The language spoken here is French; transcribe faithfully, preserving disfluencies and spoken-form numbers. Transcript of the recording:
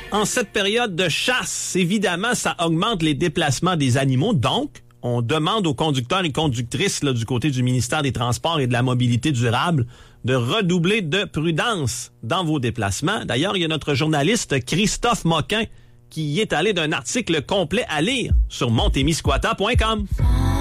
En cette période de chasse, évidemment, ça augmente les déplacements des animaux. Donc, on demande aux conducteurs et conductrices là, du côté du ministère des Transports et de la Mobilité durable de redoubler de prudence dans vos déplacements. D'ailleurs, il y a notre journaliste Christophe Moquin qui y est allé d'un article complet à lire sur montémiscouata point com.